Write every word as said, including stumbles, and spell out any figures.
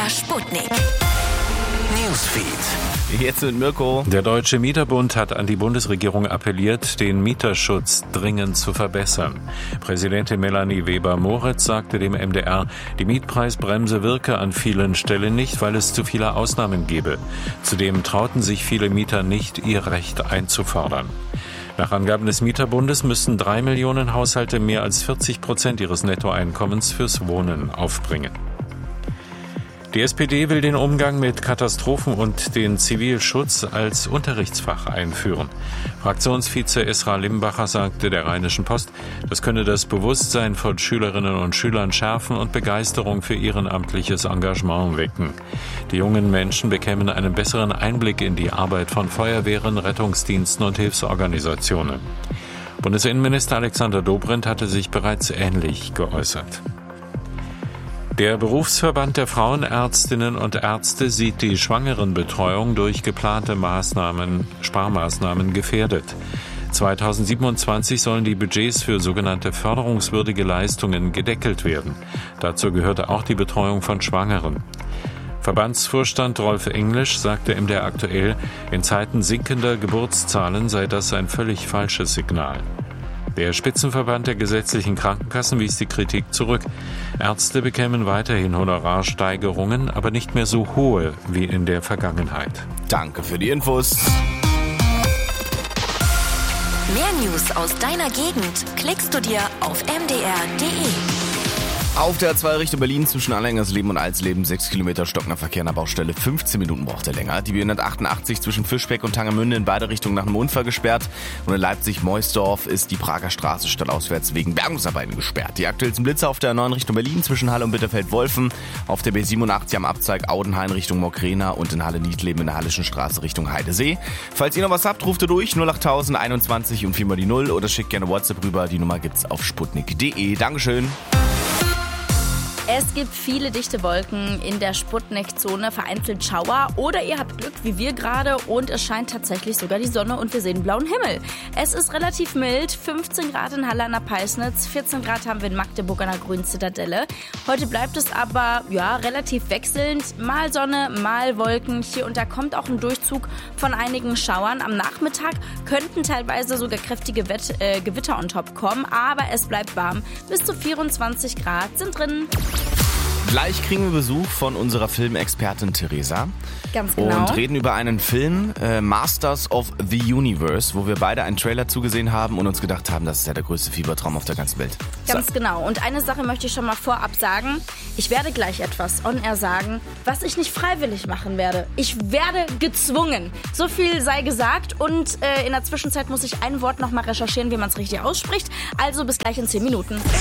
Sputnik Newsfeed. Jetzt mit Mirko. Der Deutsche Mieterbund hat an die Bundesregierung appelliert, den Mieterschutz dringend zu verbessern. Präsidentin Melanie Weber-Moritz sagte dem M D R, die Mietpreisbremse wirke an vielen Stellen nicht, weil es zu viele Ausnahmen gebe. Zudem trauten sich viele Mieter nicht, ihr Recht einzufordern. Nach Angaben des Mieterbundes müssten drei Millionen Haushalte mehr als vierzig Prozent ihres Nettoeinkommens fürs Wohnen aufbringen. Die S P D will den Umgang mit Katastrophen und den Zivilschutz als Unterrichtsfach einführen. Fraktionsvize Esra Limbacher sagte der Rheinischen Post, das könne das Bewusstsein von Schülerinnen und Schülern schärfen und Begeisterung für ehrenamtliches Engagement wecken. Die jungen Menschen bekämen einen besseren Einblick in die Arbeit von Feuerwehren, Rettungsdiensten und Hilfsorganisationen. Bundesinnenminister Alexander Dobrindt hatte sich bereits ähnlich geäußert. Der Berufsverband der Frauenärztinnen und Ärzte sieht die Schwangerenbetreuung durch geplante Maßnahmen, Sparmaßnahmen gefährdet. zweitausendsiebenundzwanzig sollen die Budgets für sogenannte förderungswürdige Leistungen gedeckelt werden. Dazu gehörte auch die Betreuung von Schwangeren. Verbandsvorstand Rolf Englisch sagte M D R aktuell, in Zeiten sinkender Geburtszahlen sei das ein völlig falsches Signal. Der Spitzenverband der gesetzlichen Krankenkassen wies die Kritik zurück. Ärzte bekämen weiterhin Honorarsteigerungen, aber nicht mehr so hohe wie in der Vergangenheit. Danke für die Infos. Mehr News aus deiner Gegend klickst du dir auf m d r punkt d e. Auf der A zwei Richtung Berlin zwischen Anhängersleben und Alsleben sechs Kilometer stockender Verkehr an der Baustelle. fünfzehn Minuten braucht er länger. Die B hundertachtundachtzig zwischen Fischbeck und Tangermünde in beide Richtungen nach einem Unfall gesperrt. Und in Leipzig-Moisdorf ist die Prager Straße stadtauswärts wegen Bergungsarbeiten gesperrt. Die aktuellsten Blitze auf der A neun Richtung Berlin zwischen Halle und Bitterfeld-Wolfen. Auf der B siebenundachtzig am Abzweig Audenhain Richtung Mokrena und in Halle-Niedleben in der Hallischen Straße Richtung Heidesee. Falls ihr noch was habt, ruft ihr durch null acht null null einundzwanzig und viermal die null oder schickt gerne WhatsApp rüber. Die Nummer gibt's auf sputnik punkt d e. Dankeschön. Es gibt viele dichte Wolken in der Sputnik-Zone, vereinzelt Schauer oder ihr habt Glück wie wir gerade und es scheint tatsächlich sogar die Sonne und wir sehen blauen Himmel. Es ist relativ mild, fünfzehn Grad in Halle an der Peisnitz, vierzehn Grad haben wir in Magdeburg an der Grünen Zitadelle. Heute bleibt es aber ja relativ wechselnd, mal Sonne, mal Wolken. Hier und da kommt auch ein Durchzug von einigen Schauern. Am Nachmittag könnten teilweise sogar kräftige Wett- äh, Gewitter on top kommen, aber es bleibt warm. Bis zu vierundzwanzig Grad sind drin. Gleich kriegen wir Besuch von unserer Filmexpertin Theresa. Ganz genau. Und reden über einen Film, äh, Masters of the Universe, wo wir beide einen Trailer zugesehen haben und uns gedacht haben, das ist ja der größte Fiebertraum auf der ganzen Welt. Ganz so. genau. Und eine Sache möchte ich schon mal vorab sagen. Ich werde gleich etwas on air sagen, was ich nicht freiwillig machen werde. Ich werde gezwungen. So viel sei gesagt. Und äh, in der Zwischenzeit muss ich ein Wort nochmal recherchieren, wie man es richtig ausspricht. Also bis gleich in zehn Minuten.